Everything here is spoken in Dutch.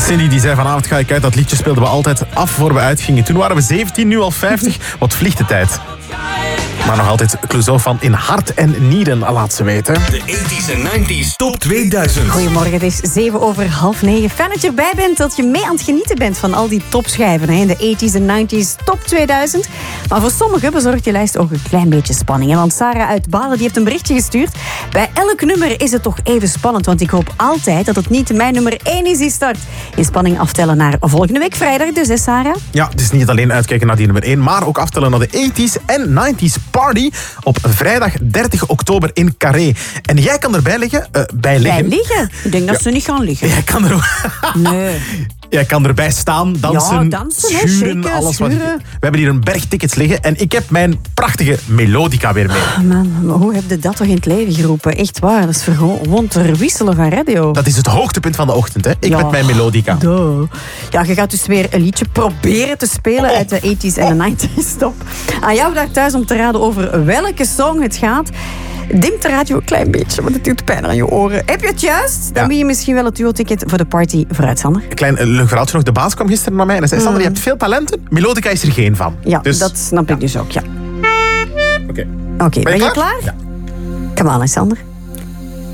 Cindy die zei vanavond ga ik uit. Dat liedje speelden we altijd af voor we uitgingen. Toen waren we 17, nu al 50. Wat vliegt de tijd. Maar nog altijd Clouseau van In Hart en Nieren, laat ze weten. De 80s en 90s Top 2000. Goedemorgen, het is 7:07. Fijn dat je erbij bent, dat je mee aan het genieten bent van al die topschijven. Hè? De 80s en 90s Top 2000. Maar voor sommigen bezorgt die lijst ook een klein beetje spanning. Hè? Want Sarah uit Balen die heeft een berichtje gestuurd. Bij elk nummer is het toch even spannend. Want ik hoop altijd dat het niet mijn nummer 1 is die start. In spanning aftellen naar volgende week vrijdag dus, hè Sarah? Ja, het is niet alleen uitkijken naar die nummer 1, maar ook aftellen naar de 80s en 90s Party op vrijdag 30 oktober in Carré. En jij kan erbij liggen. Bij liggen? Ik denk dat ze niet gaan liggen. Jij kan er ook... Nee. Jij kan erbij staan, dansen, Ja, dansen, hè, schuren, shaken, alles wat... schuren. We hebben hier een berg tickets liggen en ik heb mijn prachtige melodica weer mee. Oh man, maar hoe heb je dat toch in het leven geroepen? Echt waar, dat is gewoon te wisselen van radio. Dat is het hoogtepunt van de ochtend, hè? Ik met mijn melodica. Duh. Ja, je gaat dus weer een liedje proberen te spelen uit de 80s en de 90s top. Aan jou daar thuis om te raden over welke song het gaat. Dimt de radio een klein beetje, want het doet pijn aan je oren. Heb je het juist? Dan win je misschien wel het duo-ticket voor de party vooruit, Sander. Een klein leuk verhaaltje nog. De baas kwam gisteren naar mij en zei... Sander, je hebt veel talenten. Melodica is er geen van. Ja, dus... dat snap ik dus ook, ja. Oké. Oké, ben je klaar? Ja. Kom aan, Sander.